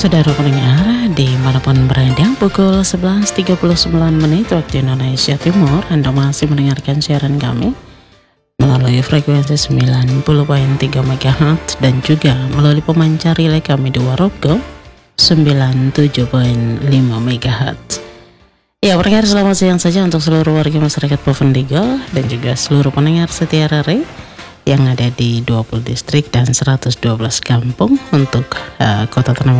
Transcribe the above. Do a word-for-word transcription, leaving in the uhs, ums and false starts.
Saudara pendengar, dimanapun berada, pukul sebelas tiga puluh sembilan menit waktu Indonesia Timur, Anda masih mendengarkan siaran kami melalui frekuensi sembilan puluh koma tiga megahertz dan juga melalui pemancar relay kami di Waroko sembilan puluh tujuh koma lima megahertz. Ya, pendengar, selamat siang saja untuk seluruh warga masyarakat Bovendigul dan juga seluruh pendengar setia R R I yang ada di dua puluh distrik dan seratus dua belas kampung untuk uh, Kota Tanah